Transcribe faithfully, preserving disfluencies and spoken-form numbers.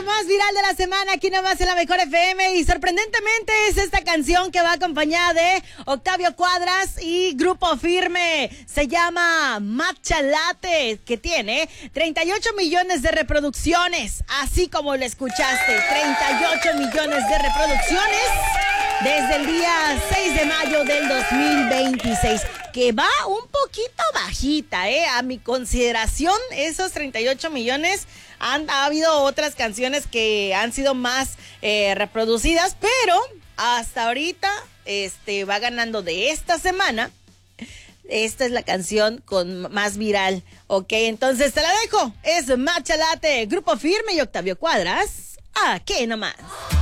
lo más viral de la semana, aquí nomás en la Mejor F M. Y sorprendentemente es esta canción que va acompañada de Octavio Cuadras y Grupo Firme. Se llama Matcha Latte, que tiene treinta y ocho millones de reproducciones. Así como lo escuchaste, treinta y ocho millones de reproducciones desde el día seis de mayo del dos mil veintiséis. Que va un poquito bajita, ¿eh? A mi consideración, esos treinta y ocho millones, han ha habido otras canciones que han sido más eh, reproducidas, pero hasta ahorita este, va ganando de esta semana. Esta es la canción con más viral, ¿ok? Entonces te la dejo. Es Matcha Latte, Grupo Firme y Octavio Cuadras. Aquí nomás.